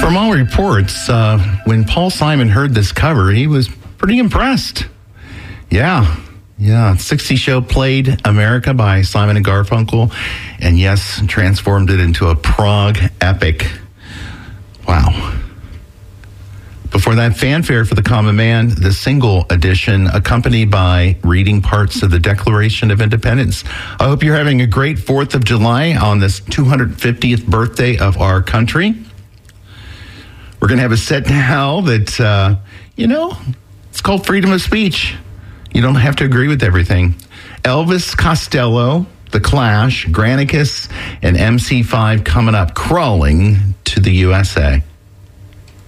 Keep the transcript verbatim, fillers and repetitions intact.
From all reports, uh, when Paul Simon heard this cover, he was pretty impressed. Yeah, yeah. sixty Show played America by Simon and Garfunkel, and yes, transformed it into a prog epic. Wow. Before that, Fanfare for the Common Man, the single edition, accompanied by reading parts of the Declaration of Independence. I hope you're having a great fourth of July on this two hundred fiftieth birthday of our country. We're going to have a set now that, uh, you know, it's called freedom of speech. You don't have to agree with everything. Elvis Costello, The Clash, Granicus, and M C five coming up, crawling to the U S A.